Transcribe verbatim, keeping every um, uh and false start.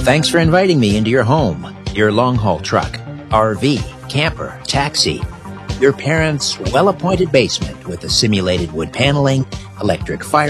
Thanks for inviting me into your home, your long-haul truck, R V, camper, taxi, your parents' well-appointed basement with a simulated wood paneling, electric fire